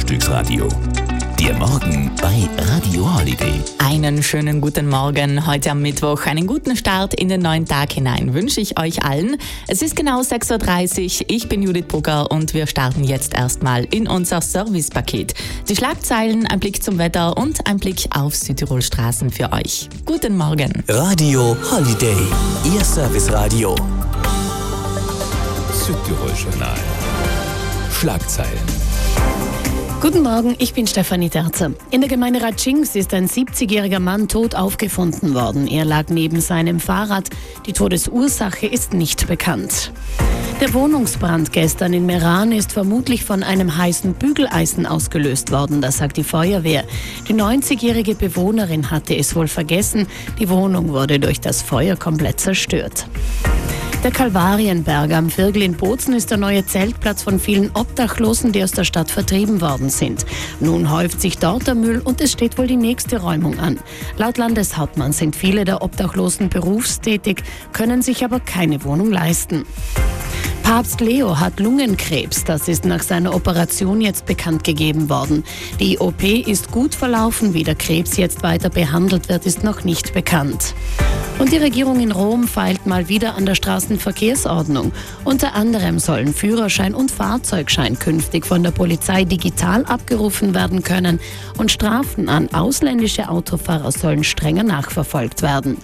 Frühstücksradio. Der Morgen bei Radio Holiday. Einen schönen guten Morgen heute am Mittwoch. Einen guten Start in den neuen Tag hinein wünsche ich euch allen. Es ist genau 6.30 Uhr. Ich bin Judith Brugger und wir starten jetzt erstmal in unser Servicepaket. Die Schlagzeilen, ein Blick zum Wetter und ein Blick auf Südtirol-Straßen für euch. Guten Morgen. Radio Holiday. Ihr Serviceradio. Südtirol-Journal. Schlagzeilen. Guten Morgen, ich bin Stefanie Terzer. In der Gemeinde Ratschings ist ein 70-jähriger Mann tot aufgefunden worden. Er lag neben seinem Fahrrad. Die Todesursache ist nicht bekannt. Der Wohnungsbrand gestern in Meran ist vermutlich von einem heißen Bügeleisen ausgelöst worden, das sagt die Feuerwehr. Die 90-jährige Bewohnerin hatte es wohl vergessen. Die Wohnung wurde durch das Feuer komplett zerstört. Der Kalvarienberg am Virgl in Bozen ist der neue Zeltplatz von vielen Obdachlosen, die aus der Stadt vertrieben worden sind. Nun häuft sich dort der Müll und es steht wohl die nächste Räumung an. Laut Landeshauptmann sind viele der Obdachlosen berufstätig, können sich aber keine Wohnung leisten. Papst Leo hat Lungenkrebs. Das ist nach seiner Operation jetzt bekannt gegeben worden. Die OP ist gut verlaufen. Wie der Krebs jetzt weiter behandelt wird, ist noch nicht bekannt. Und die Regierung in Rom feilt mal wieder an der Straßenverkehrsordnung. Unter anderem sollen Führerschein und Fahrzeugschein künftig von der Polizei digital abgerufen werden können und Strafen an ausländische Autofahrer sollen strenger nachverfolgt werden.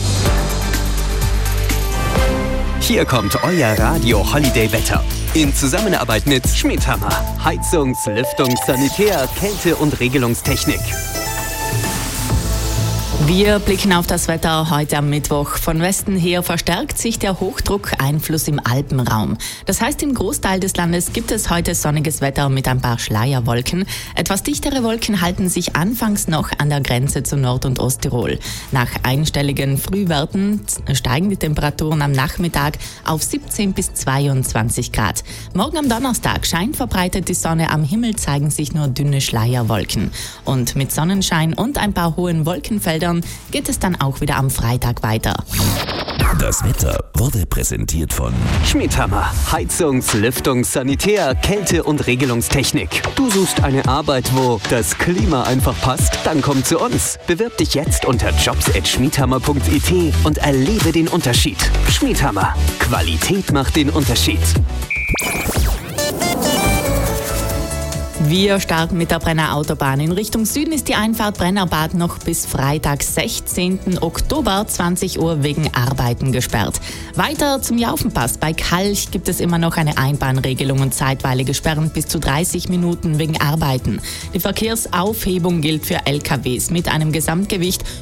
Hier kommt euer Radio Holiday Wetter. In Zusammenarbeit mit Schmidhammer. Heizungs-, Lüftungs-, Sanitär-, Kälte- und Regelungstechnik. Wir blicken auf das Wetter heute am Mittwoch. Von Westen her verstärkt sich der Hochdruckeinfluss im Alpenraum. Das heißt, im Großteil des Landes gibt es heute sonniges Wetter mit ein paar Schleierwolken. Etwas dichtere Wolken halten sich anfangs noch an der Grenze zu Nord- und Osttirol. Nach einstelligen Frühwerten steigen die Temperaturen am Nachmittag auf 17 bis 22 Grad. Morgen am Donnerstag scheint verbreitet die Sonne, am Himmel zeigen sich nur dünne Schleierwolken. Und mit Sonnenschein und ein paar hohen Wolkenfeldern geht es dann auch wieder am Freitag weiter. Das Wetter wurde präsentiert von Schmidhammer. Heizungs-, Lüftungs-, Sanitär-, Kälte- und Regelungstechnik. Du suchst eine Arbeit, wo das Klima einfach passt? Dann komm zu uns. Bewirb dich jetzt unter jobs@schmidhammer.it und erlebe den Unterschied. Schmidhammer. Qualität macht den Unterschied. Wir starten mit der Brenner Autobahn. In Richtung Süden ist die Einfahrt Brennerbad noch bis Freitag, 16. Oktober, 20 Uhr wegen Arbeiten gesperrt. Weiter zum Jaufenpass. Bei Kalch gibt es immer noch eine Einbahnregelung und zeitweilige Sperren bis zu 30 Minuten wegen Arbeiten. Die Verkehrsaufhebung gilt für LKWs mit einem Gesamtgewicht